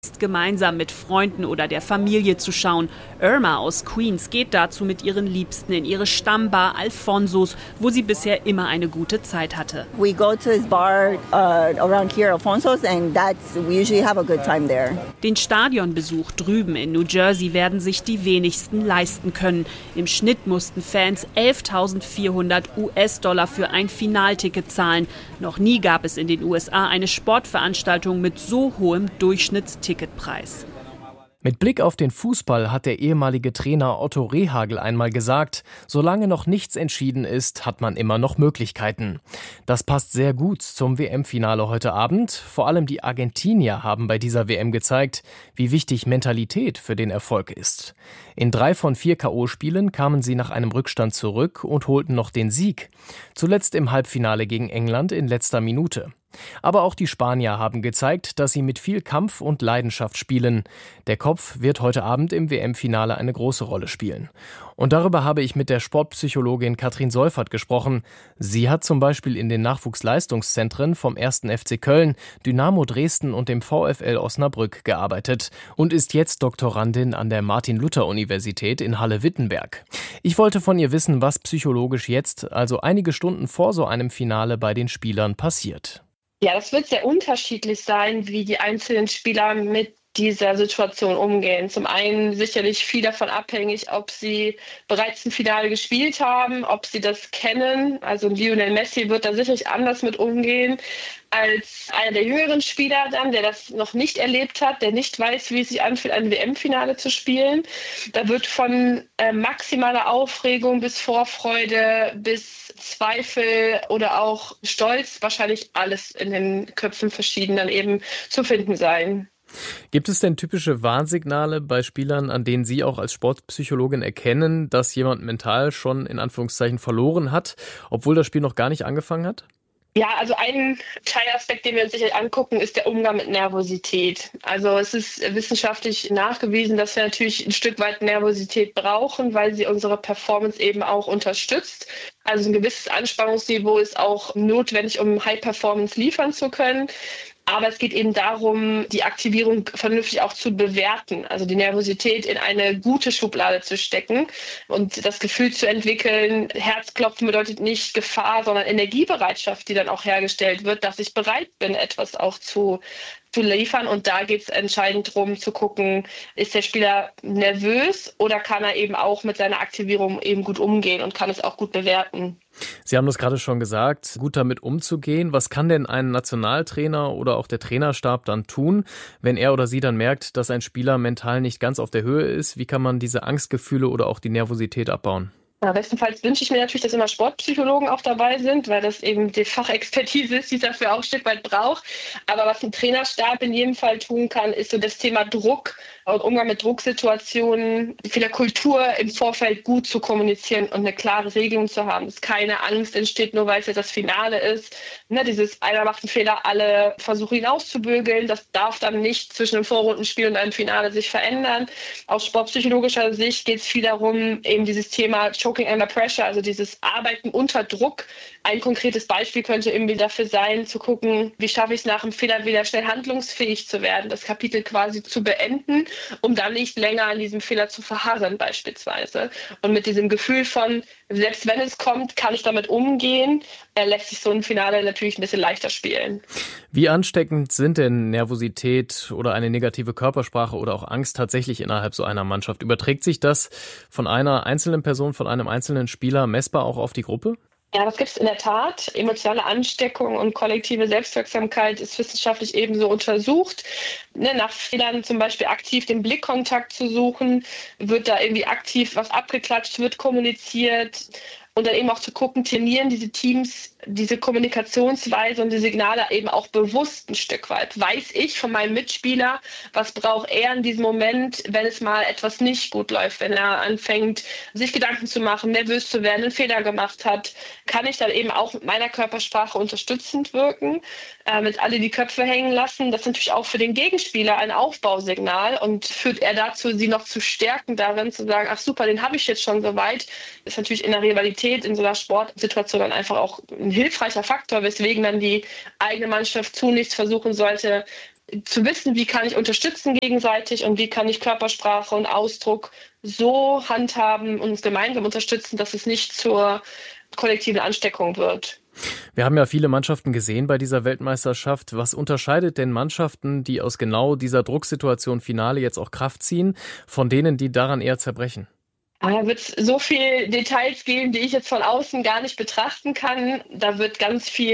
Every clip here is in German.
gemeinsam mit Freunden oder der Familie zu schauen. Irma aus Queens geht dazu mit ihren Liebsten in ihre Stammbar Alfonsos, wo sie bisher immer eine gute Zeit hatte. We go to this bar around here, Alfonsos, and we usually have a good time there. Den Stadionbesuch drüben in New Jersey werden sich die wenigsten leisten können. Im Schnitt mussten Fans 11.400 US-Dollar für ein Finalticket zahlen. Noch nie gab es in den USA eine Sportveranstaltung mit so hohem Durchschnittsticketpreis. Mit Blick auf den Fußball hat der ehemalige Trainer Otto Rehhagel einmal gesagt, solange noch nichts entschieden ist, hat man immer noch Möglichkeiten. Das passt sehr gut zum WM-Finale heute Abend. Vor allem die Argentinier haben bei dieser WM gezeigt, wie wichtig Mentalität für den Erfolg ist. In 3 von 4 K.O.-Spielen kamen sie nach einem Rückstand zurück und holten noch den Sieg. Zuletzt im Halbfinale gegen England in letzter Minute. Aber auch die Spanier haben gezeigt, dass sie mit viel Kampf und Leidenschaft spielen. Der Kopf wird heute Abend im WM-Finale eine große Rolle spielen. Und darüber habe ich mit der Sportpsychologin Katrin Seufert gesprochen. Sie hat zum Beispiel in den Nachwuchsleistungszentren vom 1. FC Köln, Dynamo Dresden und dem VfL Osnabrück gearbeitet und ist jetzt Doktorandin an der Martin-Luther-Universität in Halle-Wittenberg. Ich wollte von ihr wissen, was psychologisch jetzt, also einige Stunden vor so einem Finale, bei den Spielern passiert. Ja, das wird sehr unterschiedlich sein, wie die einzelnen Spieler mit dieser Situation umgehen. Zum einen sicherlich viel davon abhängig, ob sie bereits ein Finale gespielt haben, ob sie das kennen. Also Lionel Messi wird da sicherlich anders mit umgehen als einer der jüngeren Spieler dann, der das noch nicht erlebt hat, der nicht weiß, wie es sich anfühlt, ein WM-Finale zu spielen. Da wird von maximaler Aufregung bis Vorfreude bis Zweifel oder auch Stolz wahrscheinlich alles in den Köpfen verschiedenen eben zu finden sein. Gibt es denn typische Warnsignale bei Spielern, an denen Sie auch als Sportpsychologin erkennen, dass jemand mental schon in Anführungszeichen verloren hat, obwohl das Spiel noch gar nicht angefangen hat? Ja, also ein Teilaspekt, den wir uns sicher angucken, ist der Umgang mit Nervosität. Also es ist wissenschaftlich nachgewiesen, dass wir natürlich ein Stück weit Nervosität brauchen, weil sie unsere Performance eben auch unterstützt. Also ein gewisses Anspannungsniveau ist auch notwendig, um High Performance liefern zu können. Aber es geht eben darum, die Aktivierung vernünftig auch zu bewerten, also die Nervosität in eine gute Schublade zu stecken und das Gefühl zu entwickeln, Herzklopfen bedeutet nicht Gefahr, sondern Energiebereitschaft, die dann auch hergestellt wird, dass ich bereit bin, etwas auch zu liefern. Und da geht es entscheidend darum zu gucken, ist der Spieler nervös oder kann er eben auch mit seiner Aktivierung eben gut umgehen und kann es auch gut bewerten. Sie haben das gerade schon gesagt, gut damit umzugehen. Was kann denn ein Nationaltrainer oder auch der Trainerstab dann tun, wenn er oder sie dann merkt, dass ein Spieler mental nicht ganz auf der Höhe ist? Wie kann man diese Angstgefühle oder auch die Nervosität abbauen? Ja, bestenfalls wünsche ich mir natürlich, dass immer Sportpsychologen auch dabei sind, weil das eben die Fachexpertise ist, die es dafür auch ein Stück weit braucht. Aber was ein Trainerstab in jedem Fall tun kann, ist so das Thema Druck und Umgang mit Drucksituationen, vieler Kultur im Vorfeld gut zu kommunizieren und eine klare Regelung zu haben, dass keine Angst entsteht, nur weil es jetzt das Finale ist. Ne, dieses einer macht einen Fehler, alle versuchen ihn auszubügeln. Das darf dann nicht zwischen einem Vorrundenspiel und einem Finale sich verändern. Aus sportpsychologischer Sicht geht es viel darum, eben dieses Thema Choking under pressure, also dieses Arbeiten unter Druck. Ein konkretes Beispiel könnte irgendwie dafür sein, zu gucken, wie schaffe ich es nach dem Fehler wieder schnell handlungsfähig zu werden, das Kapitel quasi zu beenden, um dann nicht länger an diesem Fehler zu verharren beispielsweise. Und mit diesem Gefühl von, selbst wenn es kommt, kann ich damit umgehen, lässt sich so ein Finale natürlich ein bisschen leichter spielen. Wie ansteckend sind denn Nervosität oder eine negative Körpersprache oder auch Angst tatsächlich innerhalb so einer Mannschaft? Überträgt sich das von einer einzelnen Person, von einem einzelnen Spieler messbar auch auf die Gruppe? Ja, das gibt es in der Tat. Emotionale Ansteckung und kollektive Selbstwirksamkeit ist wissenschaftlich ebenso untersucht. Nach Fehlern zum Beispiel aktiv den Blickkontakt zu suchen, wird da irgendwie aktiv was abgeklatscht, wird kommuniziert. Und dann eben auch zu gucken, trainieren diese Teams diese Kommunikationsweise und die Signale eben auch bewusst ein Stück weit. Weiß ich von meinem Mitspieler, was braucht er in diesem Moment, wenn es mal etwas nicht gut läuft, wenn er anfängt, sich Gedanken zu machen, nervös zu werden, einen Fehler gemacht hat, kann ich dann eben auch mit meiner Körpersprache unterstützend wirken, mit alle die Köpfe hängen lassen. Das ist natürlich auch für den Gegenspieler ein Aufbausignal und führt er dazu, sie noch zu stärken darin, zu sagen, ach super, den habe ich jetzt schon soweit. Das ist natürlich in der Rivalität, in so einer Sportsituation dann einfach auch ein hilfreicher Faktor, weswegen dann die eigene Mannschaft zunächst versuchen sollte, zu wissen, wie kann ich unterstützen gegenseitig und wie kann ich Körpersprache und Ausdruck so handhaben und uns gemeinsam unterstützen, dass es nicht zur kollektiven Ansteckung wird. Wir haben ja viele Mannschaften gesehen bei dieser Weltmeisterschaft. Was unterscheidet denn Mannschaften, die aus genau dieser Drucksituation Finale jetzt auch Kraft ziehen, von denen, die daran eher zerbrechen? Da wird es so viele Details geben, die ich jetzt von außen gar nicht betrachten kann. Da wird ganz viel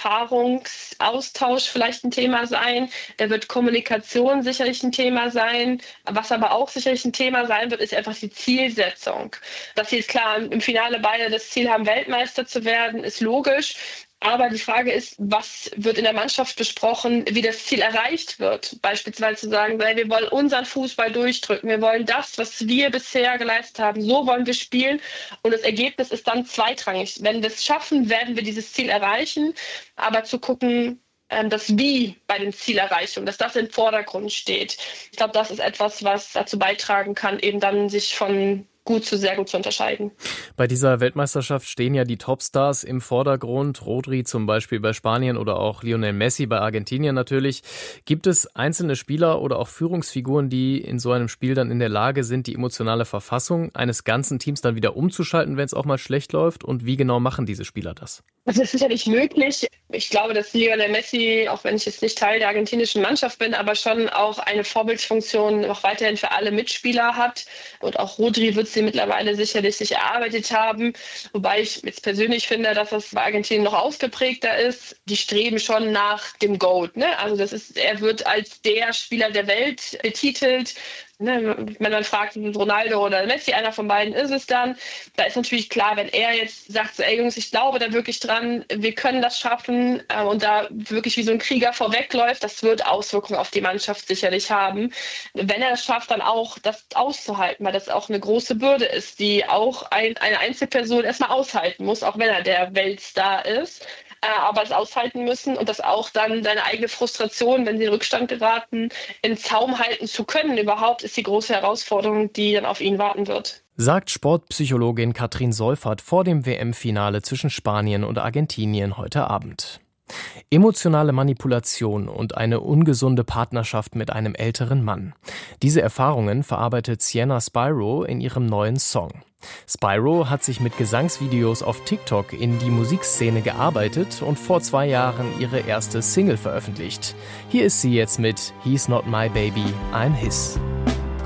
Erfahrungsaustausch vielleicht ein Thema sein. Da wird Kommunikation sicherlich ein Thema sein. Was aber auch sicherlich ein Thema sein wird, ist einfach die Zielsetzung. Dass sie jetzt klar im Finale beide das Ziel haben, Weltmeister zu werden, ist logisch. Aber die Frage ist, was wird in der Mannschaft besprochen, wie das Ziel erreicht wird? Beispielsweise zu sagen, wir wollen unseren Fußball durchdrücken, wir wollen das, was wir bisher geleistet haben, so wollen wir spielen. Und das Ergebnis ist dann zweitrangig. Wenn wir es schaffen, werden wir dieses Ziel erreichen. Aber zu gucken, das Wie bei den Zielerreichungen, dass das im Vordergrund steht. Ich glaube, das ist etwas, was dazu beitragen kann, eben dann sich von gut zu sehr gut zu unterscheiden. Bei dieser Weltmeisterschaft stehen ja die Topstars im Vordergrund. Rodri zum Beispiel bei Spanien oder auch Lionel Messi bei Argentinien natürlich. Gibt es einzelne Spieler oder auch Führungsfiguren, die in so einem Spiel dann in der Lage sind, die emotionale Verfassung eines ganzen Teams dann wieder umzuschalten, wenn es auch mal schlecht läuft? Und wie genau machen diese Spieler das? Das ist sicherlich möglich. Ich glaube, dass Lionel Messi, auch wenn ich jetzt nicht Teil der argentinischen Mannschaft bin, aber schon auch eine Vorbildfunktion noch weiterhin für alle Mitspieler hat. Und auch Rodri wird sie mittlerweile sicherlich sich erarbeitet haben. Wobei ich jetzt persönlich finde, dass das bei Argentinien noch ausgeprägter ist. Die streben schon nach dem GOAT, ne? Also er wird als der Spieler der Welt betitelt. Wenn man fragt, Ronaldo oder Messi, einer von beiden ist es dann. Da ist natürlich klar, wenn er jetzt sagt, so, ey Jungs, ich glaube da wirklich dran, wir können das schaffen und da wirklich wie so ein Krieger vorwegläuft, das wird Auswirkungen auf die Mannschaft sicherlich haben. Wenn er es schafft, dann auch das auszuhalten, weil das auch eine große Bürde ist, die auch eine Einzelperson erstmal aushalten muss, auch wenn er der Weltstar ist. Aber es aushalten müssen und das auch dann seine eigene Frustration, wenn sie in Rückstand geraten, in Zaum halten zu können überhaupt, ist die große Herausforderung, die dann auf ihn warten wird. Sagt Sportpsychologin Katrin Seufert vor dem WM-Finale zwischen Spanien und Argentinien heute Abend. Emotionale Manipulation und eine ungesunde Partnerschaft mit einem älteren Mann. Diese Erfahrungen verarbeitet Sienna Spyro in ihrem neuen Song. Spyro hat sich mit Gesangsvideos auf TikTok in die Musikszene gearbeitet und vor 2 Jahren ihre erste Single veröffentlicht. Hier ist sie jetzt mit He's Not My Baby, I'm His.